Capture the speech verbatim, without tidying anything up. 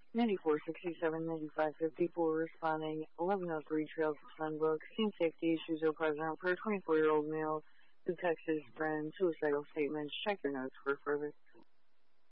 ninety-four sixty-seven ninety-five fifty-four responding eleven oh three Trails of Sunbrook. Scene safety issues are present for a twenty-four-year-old male who texted his friend suicidal statements. Check your notes for further.